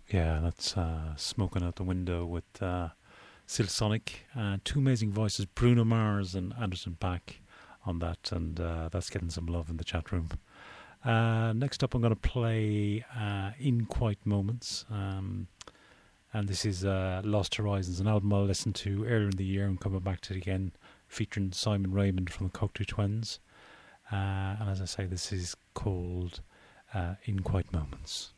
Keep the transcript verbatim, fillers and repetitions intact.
Yeah, that's uh, Smoking Out the Window with uh, Silk Sonic. Uh, two amazing voices, Bruno Mars and Anderson .Paak on that, and uh, that's getting some love in the chat room. Uh, next up, I'm going to play uh, In Quiet Moments, um, and this is uh, Lost Horizons, an album I listened to earlier in the year and coming back to it again, featuring Simon Raymond from the Cocteau Twins. Uh, and as I say, this is called uh, In Quiet Moments.